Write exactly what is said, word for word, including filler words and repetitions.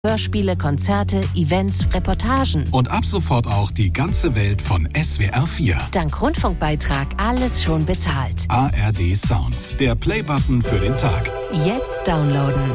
Hörspiele, Konzerte, Events, Reportagen. Und ab sofort auch die ganze Welt von S W R vier. Dank Rundfunkbeitrag alles schon bezahlt. A R D Sounds, der Playbutton für den Tag. Jetzt downloaden.